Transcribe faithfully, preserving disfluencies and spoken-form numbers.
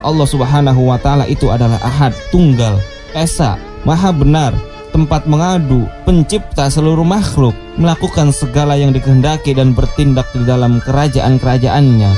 Allah Subhanahu wa Ta'ala itu adalah Ahad, Tunggal, Esa, Maha Benar, tempat mengadu, pencipta seluruh makhluk, melakukan segala yang dikehendaki dan bertindak di dalam kerajaan-kerajaannya.